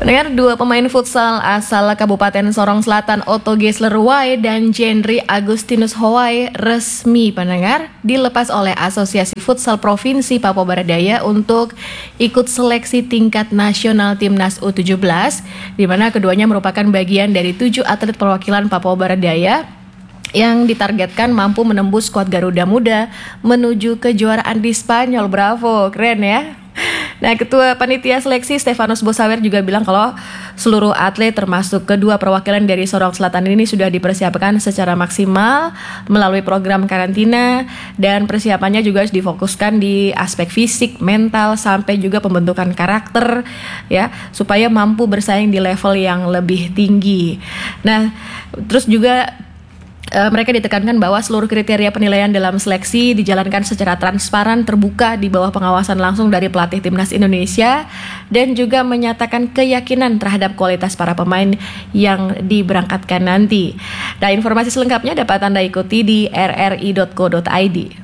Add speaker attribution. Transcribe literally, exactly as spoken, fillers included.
Speaker 1: Pendengar, dua pemain futsal asal Kabupaten Sorong Selatan, Otto Gesler Wai dan Jendri Agustinus Howai, resmi pendengar dilepas oleh Asosiasi Futsal Provinsi Papua Barat Daya untuk ikut seleksi tingkat nasional Timnas U tujuh belas, di mana keduanya merupakan bagian dari tujuh atlet perwakilan Papua Barat Daya yang ditargetkan mampu menembus skuad Garuda Muda menuju kejuaraan di Spanyol. Bravo, keren ya. Nah, Ketua Panitia Seleksi Stefanus Bosawer juga bilang kalau seluruh atlet termasuk kedua perwakilan dari Sorong Selatan ini sudah dipersiapkan secara maksimal melalui program karantina, dan persiapannya juga harus difokuskan di aspek fisik, mental, sampai juga pembentukan karakter ya, supaya mampu bersaing di level yang lebih tinggi. Nah, terus juga Uh, mereka ditekankan bahwa seluruh kriteria penilaian dalam seleksi dijalankan secara transparan, terbuka, di bawah pengawasan langsung dari pelatih Timnas Indonesia, dan juga menyatakan keyakinan terhadap kualitas para pemain yang diberangkatkan nanti. Nah, informasi selengkapnya dapat Anda ikuti di r r i dot co dot i d.